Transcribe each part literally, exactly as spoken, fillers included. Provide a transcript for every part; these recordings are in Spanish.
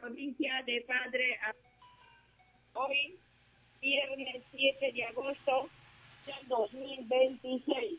provincia de Padre. Hoy, viernes siete de agosto del dos mil veintiséis.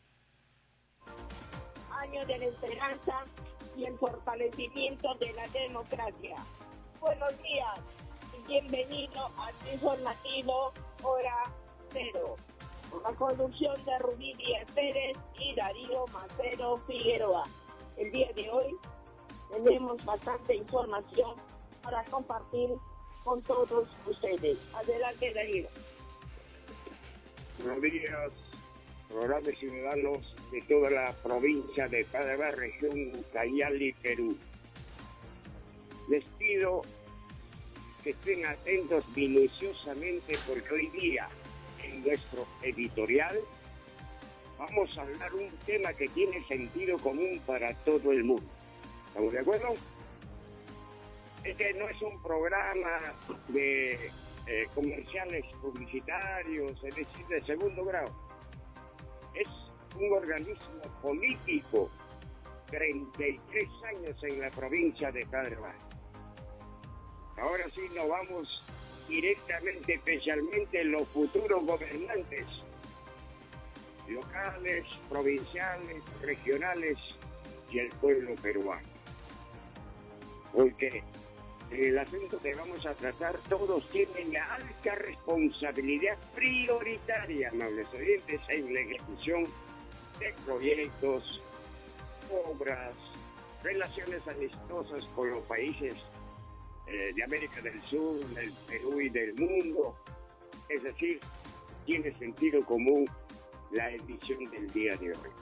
Año de la esperanza y el fortalecimiento de la democracia. Buenos días y bienvenido al informativo Hora Cero, con la conducción de Rubí Díaz Pérez y Darío Macero Figueroa. El día de hoy tenemos bastante información para compartir con todos ustedes. Adelante, Darío. Buenos días, programas ciudadanos de toda la provincia de Padre, región Ucayali, Perú. Les pido que estén atentos minuciosamente porque hoy día en nuestro editorial vamos a hablar un tema que tiene sentido común para todo el mundo. ¿Estamos de acuerdo? Este no es un programa de eh, comerciales publicitarios, es decir, de segundo grado. Es un organismo político, treinta y tres años en la provincia de Padre Barrio. Ahora sí nos vamos directamente, especialmente los futuros gobernantes locales, provinciales, regionales y el pueblo peruano. Porque el asunto que vamos a tratar, todos tienen la alta responsabilidad prioritaria, amables oyentes, en la ejecución de proyectos, obras, relaciones amistosas con los países eh, de América del Sur, del Perú y del mundo. Es decir, tiene sentido común la edición del día de hoy.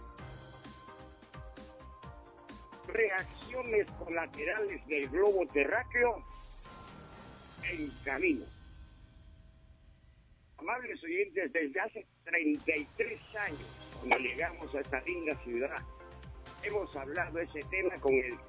Reacciones colaterales del globo terráqueo en camino. Amables oyentes, desde hace treinta y tres años, cuando llegamos a esta linda ciudad, hemos hablado de ese tema con el